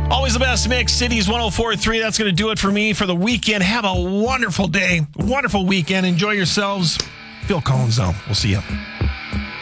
Always the best mix. Cities 104.3. That's going to do it for me for the weekend. Have a wonderful day. Wonderful weekend. Enjoy yourselves. Phil Collins, though. We'll see you.